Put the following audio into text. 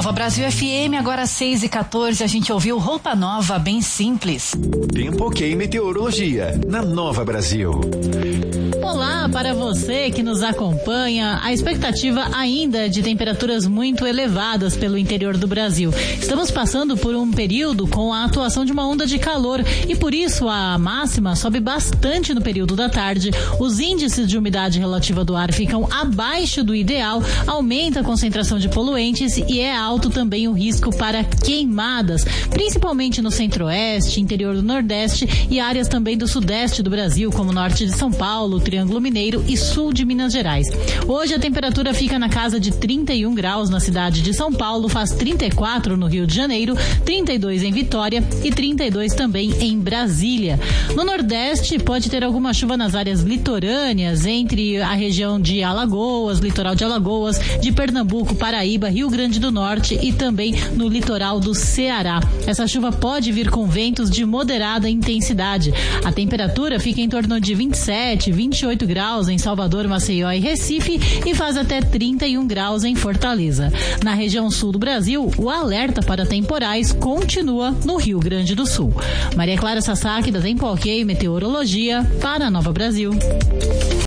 Nova Brasil FM, agora 6h14, a gente ouviu Roupa Nova, Bem Simples. Tempo Ok Meteorologia, na Nova Brasil. Olá para você que nos acompanha. A expectativa ainda é de temperaturas muito elevadas pelo interior do Brasil. Estamos passando por um período com a atuação de uma onda de calor e por isso a máxima sobe bastante no período da tarde. Os índices de umidade relativa do ar ficam abaixo do ideal, aumenta a concentração de poluentes e é alto também o risco para queimadas, principalmente no centro-oeste, interior do nordeste e áreas também do sudeste do Brasil, como norte de São Paulo, Triângulo Mineiro e sul de Minas Gerais. Hoje a temperatura fica na casa de 31 graus na cidade de São Paulo, faz 34 no Rio de Janeiro, 32 em Vitória e 32 também em Brasília. No nordeste pode ter alguma chuva nas áreas litorâneas, entre a região de Alagoas, litoral de Alagoas, de Pernambuco, Paraíba, Rio Grande do Norte e também no litoral do Ceará. Essa chuva pode vir com ventos de moderada intensidade. A temperatura fica em torno de 27, 28 graus em Salvador, Maceió e Recife e faz até 31 graus em Fortaleza. Na região sul do Brasil, o alerta para temporais continua no Rio Grande do Sul. Maria Clara Sasaki, da Tempo Ok Meteorologia, para a Nova Brasil.